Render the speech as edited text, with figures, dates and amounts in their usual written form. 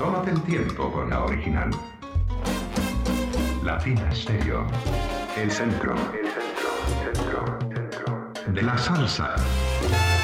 Tómate el tiempo con la original. Latina Stereo. El centro de la salsa.